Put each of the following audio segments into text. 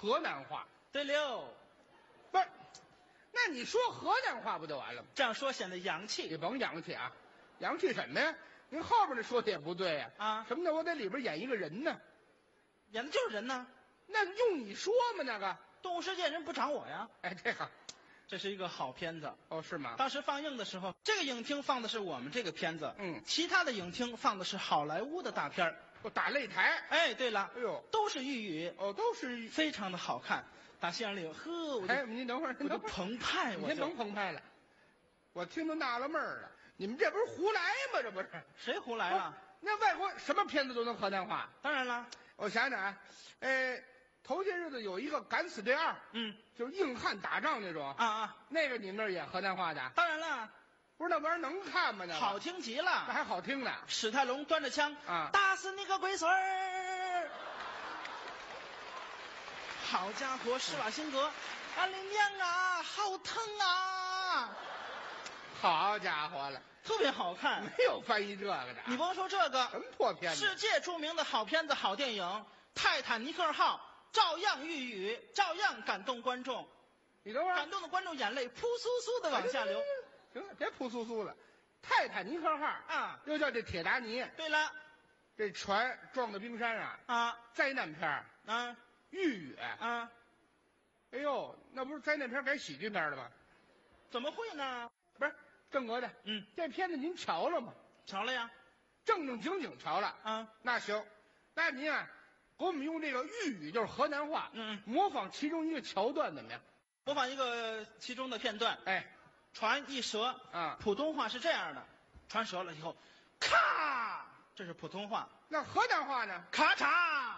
河南话。 对溜， 不是，那你说河南话不就完了吗？ 这样说显得洋气。 你甭洋气啊，洋气什么呀？您后边那说的也不对呀。 啊什么叫我在里边演一个人呢？ 演的就是人呢。 那用你说吗？那个， 动物世界人不找我呀。 哎，这个， 这是一个好片子。 哦，是吗？ 当时放映的时候，这个影厅放的是我们这个片子，其他的影厅放的是好莱坞的大片儿。 我打擂台。 哎，对了， 哎呦， 都是豫语， 哦，都是。 非常的好看。打戏里，呵，我就哎，您等会儿， 我就澎湃， 您甭澎湃了，我听都纳了闷儿了，你们这不是胡来吗？这不是？ 谁胡来了？ 那外国什么片子都能河南话？ 当然了， 我想想啊，头些日子有一个《敢死队2》，就是硬汉打仗那种啊， 那个你们那儿演河南话的？ 当然了， 不是那玩意儿能看吗？那好听极了， 那还好听呢。 史泰龙端着枪啊， 打死你个龟孙儿！好家伙，施瓦辛格，俺的娘啊，好疼啊！ 好家伙了， 特别好看， 没有翻译这个的。 你甭说这个， 什么破片子？ 世界著名的好片子、好电影《泰坦尼克号》，照样豫语，照样感动观众。 你等会儿， 感动的观众眼泪扑簌簌的往下流。 行了，别扑簌簌了。泰坦尼克号啊， 又叫这铁达尼。 对了， 这船撞到冰山啊， 灾难片啊， 豫语啊。 哎呦，那不是灾难片改喜剧片了吗？ 怎么会呢？ 不是正格的，这片子您瞧了吗？ 瞧了呀， 正正经经瞧了啊。 那行，那您啊，给我们用这个豫语，就是河南话，模仿其中一个桥段怎么样？ 模仿一个其中的片段。 哎， 船一折啊， 普通话是这样的，船折了以后，咔，这是普通话。 那河南话呢？ 咔嚓。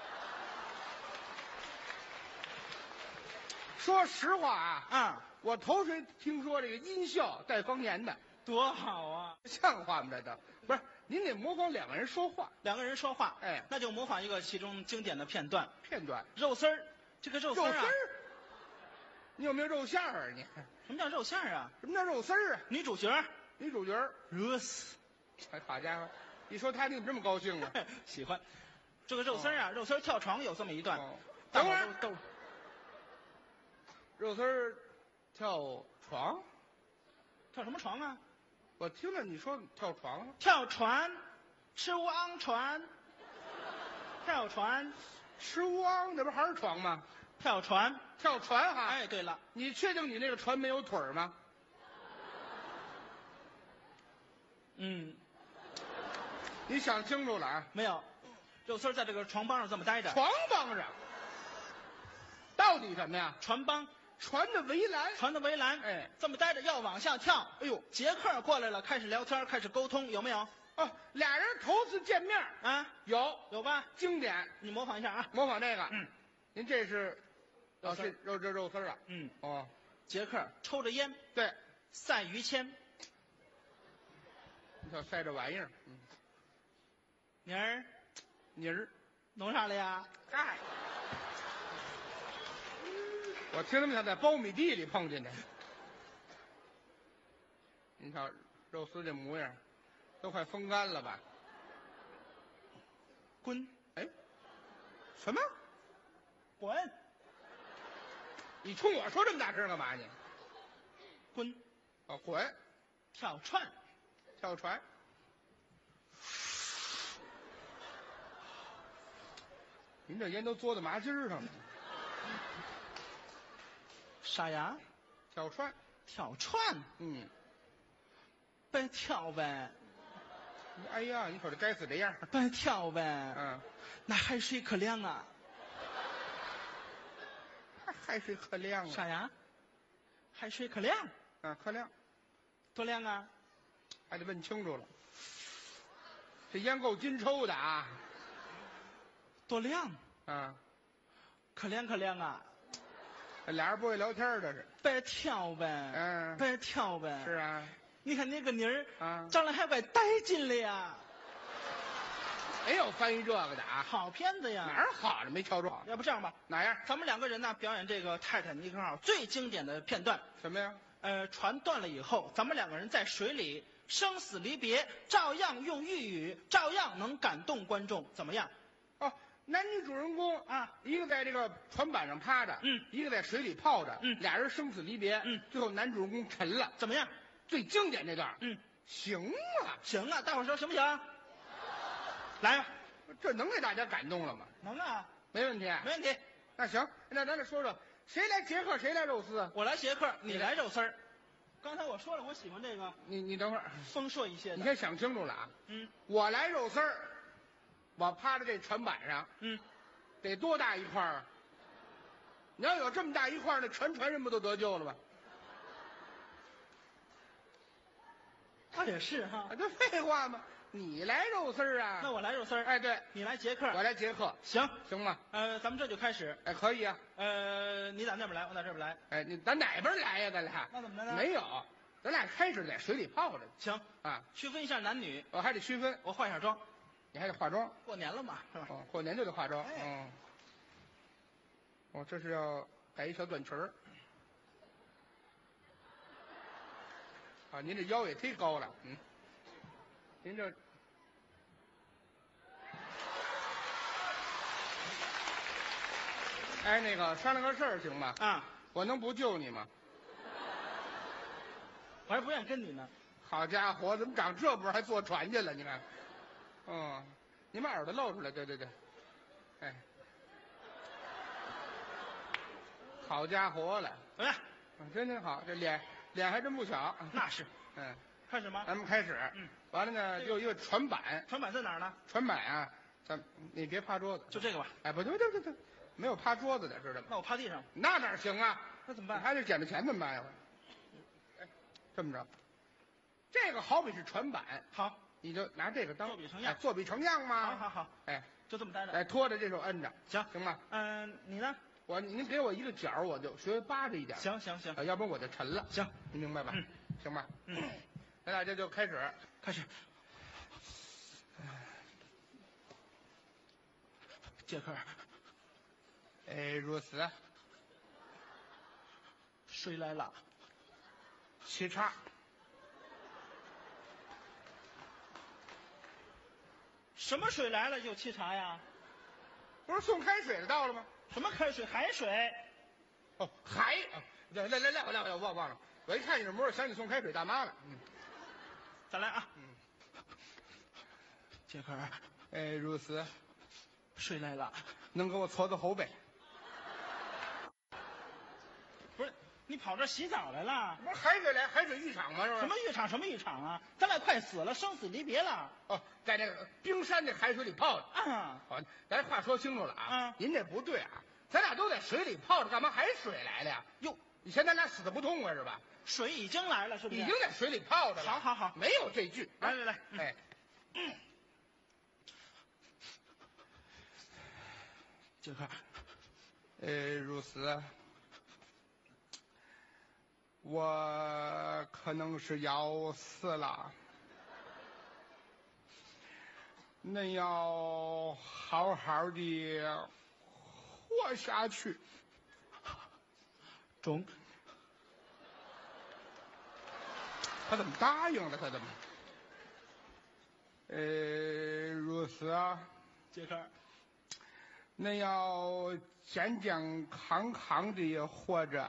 说实话啊， 我头回听说这个音效带方言的， 多好啊！ 像话吗？这都不是，您得模仿两个人说话。 两个人说话， 哎， 那就模仿一个其中经典的片段。 肉丝儿， 这个肉丝儿啊， 你有没有肉馅儿啊？你什么叫肉馅儿啊？ 什么叫肉丝儿啊？ 女主角热死！ 哎，好家伙，一说他你怎么这么高兴啊？ 喜欢这个肉丝儿啊，肉丝儿跳床有这么一段。 等会儿都。肉丝儿跳床， 跳什么床啊？ 我听着你说跳床， 跳船，吃乌昂船，跳船， 吃乌昂，这不还是床吗？ 跳船哈！ 哎，对了， 你确定你那个船没有腿儿吗？你想清楚了啊？ 没有，肉丝在这个床帮上这么待着。 床帮上，到底什么呀？ 船帮。 船的围栏， 哎，这么待着要往下跳。 哎呦， 杰克过来了，开始聊天，开始沟通，有没有？ 哦，俩人头次见面啊，有吧？ 经典， 你模仿一下啊， 模仿这个。您这是肉丝儿啊？哦， 杰克抽着烟， 对， 赛于谦， 你瞧赛这玩意儿， 妮儿，弄啥了呀？ 哎。我听他们像在苞米地里碰见的。你瞧肉丝这模样，都快风干了吧？ 滚！ 哎，什么？ 滚！ 你冲我说这么大声干嘛你？ 滚！ 哦，滚！ 跳船。 您这烟都嘬到麻筋上了。 啥呀？ 跳船， 别跳呗！ 哎呀，你瞅这该死这样！ 别跳呗！那海水可凉啊！ 海水可凉啊！ 啥呀？海水可凉？ 可凉。 多凉啊？ 还得问清楚了。这烟够金抽的啊！ 多凉可凉啊！ 俩人不会聊天的是， 别跳呗，别跳呗。 是啊， 你看那个妮儿长得还怪带劲了呀。 没有翻译这个的啊， 好片子呀。 哪儿好了没瞧着？ 要不这样吧， 哪样？ 咱们两个人呢表演这个泰坦尼克号最经典的片段。 什么呀？ 船断了以后，咱们两个人在水里生死离别，照样用豫语，照样能感动观众，怎么样？ 哦， 男女主人公啊， 一个在这个船板上趴着，一个在水里泡着，俩人生死离别，最后男主人公沉了， 怎么样？ 最经典这段，行啊， 行啊，大伙儿说行不行？来吧， 这能给大家感动了吗？ 能啊， 没问题， 没问题。 那行，那咱再说说，谁来杰克，谁来肉丝啊？ 我来杰克，你来肉丝儿。刚才我说了，我喜欢这个你等会儿， 丰硕一些的。 你先想清楚了啊。我来肉丝儿，我趴在这船板上，得多大一块儿啊？你要有这么大一块儿，那全船人不都得救了吗？ 他也是哈。 这废话吗？你来肉丝儿啊？ 那我来肉丝儿。 哎，对， 你来杰克， 我来杰克， 行行吗？ 咱们这就开始。 哎，可以啊。 你打那边来，我打这边来。 哎，咱哪边来呀？咱俩那怎么来呢？ 没有，咱俩开始在水里泡着。 行啊， 区分一下男女。 我还得区分， 我化一下妆， 你还得化妆。 过年了嘛，是吧？ 哦，过年就得化妆。 哎哦，这是要改一小短裙儿。啊，您这腰也忒高了，您这。哎，那个商量个事儿行吗？ 啊， 我能不救你吗？ 我还不愿意跟你呢。 好家伙，怎么长这波还坐船去了？你看，你把耳朵露出来，对，哎，好家伙了， 怎么样？ 真好，这脸还真不小。 那是，开始吗？ 咱们开始。完了呢，就一个船板。 船板在哪儿呢？ 船板啊，你别趴桌子， 就这个吧。 哎，不对，没有趴桌子的，知道吗？ 那我趴地上。 那哪行啊？ 那怎么办？ 你还得捡着钱怎么办呀？哎，这么着，这个好比是船板， 好， 你就拿这个当作比成样， 作比成样嘛。 好， 哎， 就这么待着。 哎，拖着这手摁着，行吗？ 你呢？ 您给我一个角，我就学扒着一点。 行， 要不然我就沉了。 行， 你明白吧？行吧。咱俩这就开始。 杰克， 如此。 水来了。 沏茶。 什么水来了就沏茶呀？ 不是送开水的到了吗？ 什么开水？海水。 哦，海。来，我忘了。我一看你这模样，想起送开水大妈了。 再来啊。杰克， 如此。 水来了。 能给我搓搓后背？ 不是，你跑这洗澡来了？ 不是海水来，海水浴场吗？是不是？ 什么浴场啊？咱俩快死了，生死离别了。 哦，在这个冰山这海水里泡着。好，咱话说清楚了啊。您这不对啊，咱俩都在水里泡着，干嘛海水来了呀？哟，以前咱俩死的不痛快是吧？ 水已经来了，是不是？ 已经在水里泡着了。 好， 没有这句。 来， 哎。 杰克， 如此。我可能是要死了，恁要好好的活下去。 中。 他怎么答应了？他怎么？如此啊， 杰克。 恁要健健康康的活着，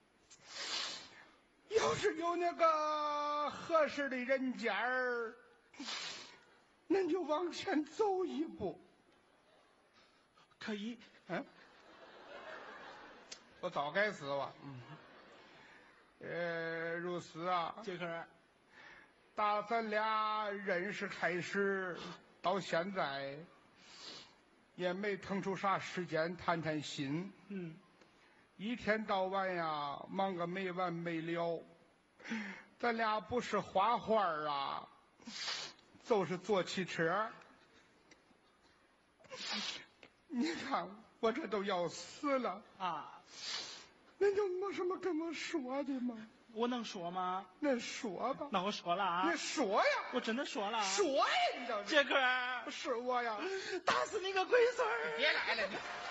要是有那个合适的人家儿，恁就往前走一步。 可以。 我早该死了。如此啊， 杰克， 打咱俩认识开始到现在。也没腾出啥时间谈谈心。一天到晚呀，忙个没完没了。咱俩不是画画啊，就是坐汽车。你看我这都要死了啊！ 恁有没什么跟我说的吗？ 我能说吗？ 那说吧。 那我说了啊。 你说呀！ 我真的说了。 说呀！你知道吗？ 杰克， 是我呀！ 打死你个龟孙儿！ 别来了你。